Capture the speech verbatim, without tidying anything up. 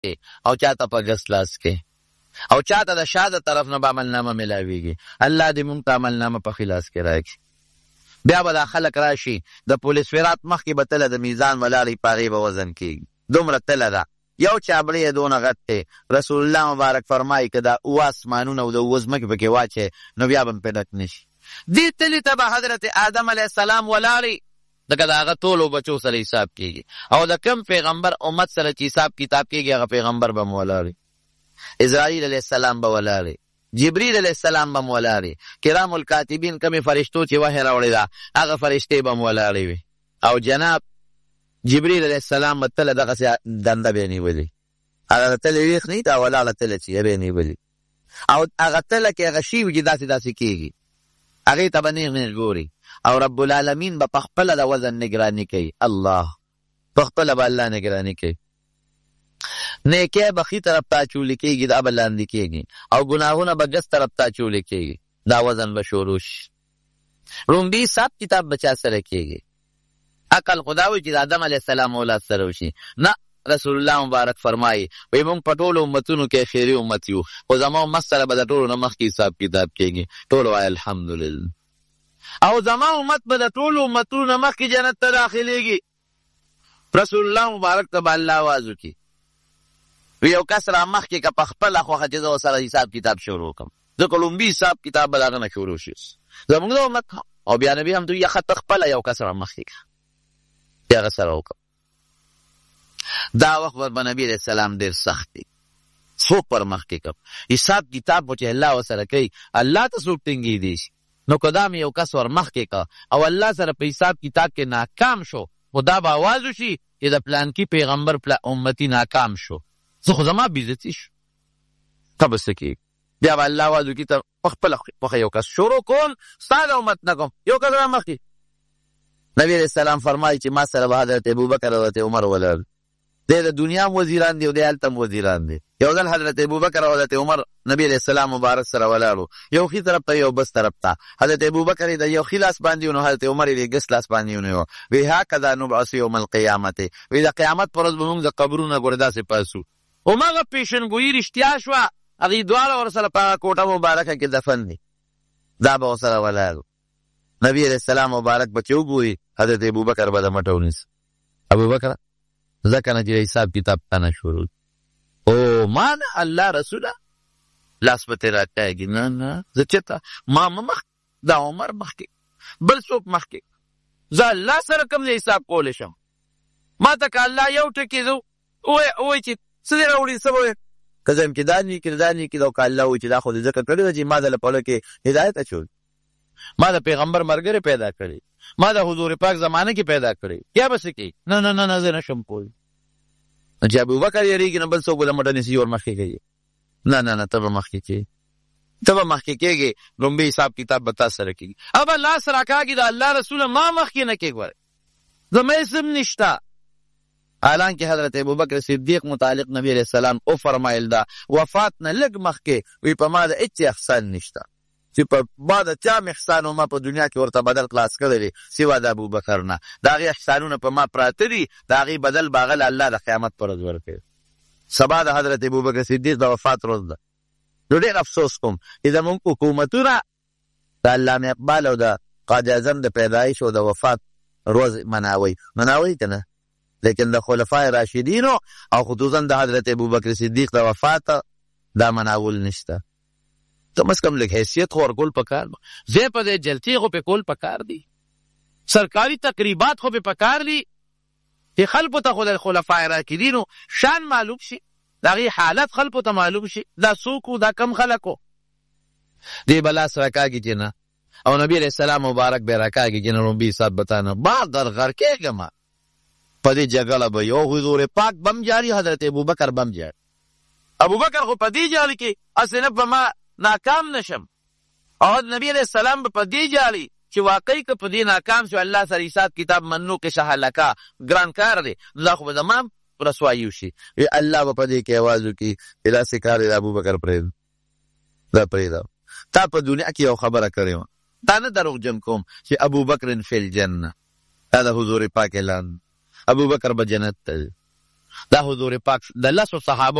کې او چاته په ګس لاس کې او چاته د شاده طرف نه به عملنامه ملاویږي. الله دې مونږ ته عملنامه په خلاص کې راکړي. بیا به دا خلک راشي د پولیس ویرات مخکې به تله د میزان ولاړې په هغې به وزن کېږي. دومره تله ده، یو چابړی یې دونه غټ دی. رسول الله مبارک فرمایي که دا اوه اسمانونه او د اوه ځمکې پکې واچوې نو بیا به پې ډک نه شي. دې تلې ته به حضرت آدم علیه السلام ولاړې، لکه د هغه ټولو بچو سره حساب کېږي، او د کوم پیغمبر امت سره چې حساب کتاب کېږي هغه پیغمبر به م ولاړې. اسرائیل علیه السلام به ولاړې، جبریل علیه السلام به م ولاړې، کرام الکاتبین کمې فرشتو چې وحی راوړې ده هغه فرشتې به م ولاړې وي، او جناب جبریل علیه السلام به تله دغسې دنده به یې نیولې. هغه تله ویښ نه وي، دا ولاړه تله چې به یې نیولې، او هغه تله کې هغه شي وي چې داسې داسې کېږي، هغې ته به نیغ نیغ ګوري، او رب العالمین به پخپله د وزن نگرانی کوي. الله پخپله به الله نگرانی کوي. نیکی به ښي طرف ته اچولې کېږي، دا به لاندې کېږي، او ګناهونه به ګس طرف ته اچولې کېږي، دا وزن به شروع شي. رومبي حساب کتاب به چا سره کېږي؟ عقل خدا وي چې د آدم علیه السلام اولاد سره وشي؟ نه، رسول الله مبارک فرمایي وایي موږ په ټولو امتونو کې خیري امت یو، خو زما امت سره به د ټولو نه مخکې حساب کتاب کېږي. ټولو وایي الحمدلله. او زما امت به د ټولو امتونو نه مخکې جنت ته داخلېږي. رسول الله مبارک ته به الله آواز وکړي، یو کس را مخکې که په خپله خوښه چې زه ورسره حساب کتاب شروع کړم، ځکه لومبي حساب کتاب به د هغه نه شروع شي زموږ د امت. او بیا نبي هم دوی ښه ته خپله یو کس را مخکې کړه چې هغه سره وکړم. دا وخت به نبي علیه السلام ډېر سخت دی، څوک پر مخکې کړم حساب کتاب به چې الله ورسره کوي، الله ته څوک ټینګېدی شي؟ نو که دا مې یو کس ور مخکې کړه او الله سره په حساب کتاب کې ناکام شو، خو دا به آواز وشي چې د پلانکي پیغمبر امتي ناکام شو، زه خو زما بېزتي شو. ته به څه کېږي؟ بیا به الله آواز وکړي ته په خپله خوښه یو کس شروع کوم، ستا د امت نه کوم، یو کس را مخکې. نبي علیه السلام فرمایي چې ما سره به حضرت ابوبکر او حضرت عمر ولاړ. دی د دنیا هم وزیران دي او دی هلته هم وزیران دي. یو ځل حضرت ابوبکر او حضرت عمر نبي علیه السلام مبارک سره ولاړو، یو ښي طرف ته یو بس طرف ته. حضرت ابوبکر یې د یو ښي لاس باندې ونیو، حضرت عمر یې د ګس لاس باندې ونیو. وی هکذا نبعث یوم القیامت، وی د قیامت پر ورځ به موږ د قبرونه ګورې داسې پاسو. هماغه پیشنګویي رښتیا شوه، هغې دواړه ورسره په هغه کوټه مبارکه کې دفن دي، دا به ورسره ولاړو. نبي علیه السلام مبارک به چې وګوري حضرت ابوبکر به د مټه ونیسي. ابوبکر ځکه نه چې حساب کتاب ته نه شروع. او ما نه الله رسوله لاس به ترې راکاږي، نه نه زه چېرته ما مه مخکې، دا عمر مخکې، بل څوک مخکې، زه الله سره کوم دی حساب کولی شم؟ ما ته که الله یو ټکي زه ووایي چې څه دې راوړي څه به وایي، که زه امتداد نه کړي دا نه کړي، او که الله وایي چې دا خو دې ځکه کړې ده چې ما د لپاره کې هدایت اچوي، ما د پیغمبر ملګری پیدا کړي، ما د حضور پاک زمانه کې پیدا کړي، یا به څه کوي؟ نه نه نه نه زه نشم پوه. چې ابوبکر یېرېږي نه بل څوک به له مټه نیسي ور مخکې کوي. نه نه نه ته به مخکې کېږي، ته به مخکې کېږې، لومبي حساب کتاب به تا سره کېږي. او به لاس راکاږي د الله رسوله ما مخکې نه کېږي، ګورې زما اسم نشته. حالانکه حضرت ابوبکر صدیق متعلق نبی علیه السلام او فرمایل دا وفات نه لږ مخکې وی په ما د هېڅ احسان نشته چې په ما د چا احسان ما په دنیا کې ورته بدل خلاص کړی دی سوا د ابوبکر نه. د هغې احسانونه په ما پراته دي، د هغې بدل به هغه له الله د قیامت په ورځ ورکوي. سبا د حضرت ابوبکر صدیق د وفات ورځ ده. نو ډېر افسوس کوم چې زموږ حکومتونه د علامه اقبال او د قاضي اعظم د پیدایش او د وفات ورځ مناوي مناوي که نه، لیکن د خلفای راشدینو او خصوصا د حضرت ابوبکر صدیق د وفات دا مناول نشته. کم از کم لږ حیثیت خو ورکول پکار دی، ځای په ځای جلتې خو پې کول پکار دي، سرکاري تقریبات خو پې پکار دي چې خلکو ته خو د خلفای راشدینو شان معلوم شي، د هغې حالت خلکو ته معلوم شي، دا څوک و دا کم خلک و. دې به لاس راکاږي چې نه، او نبي علیه السلام مبارک به راکاږي چې نه لومبي حساب به تا نه بار در غر کېږم. په دې جګړه به یو حضور پاک بم جاري، حضرت ابوبکر بم جاري. ابوبکر خو په دې جاري کې هسې نه په ما ناکام نشم، او نبی علیه السلام به په دې جاري چې واقعي که په دې ناکام شو الله سره حساب کتاب منو کې شهلکه ګران کار دی، دا خو به زما رسوایي وشي. الله به په دې کې آواز وکړي چې داسې کار دی د ابوبکر پرېږده، دا پرېږده. تا په دنیا کې یو خبره کړې وه، تا نه دروغجن کوم چې ابوبکر فی الجنه، دا د حضور پاک اعلان، ابوبکر به جنت ته ځي. دا حضور پاک د لسو صحابه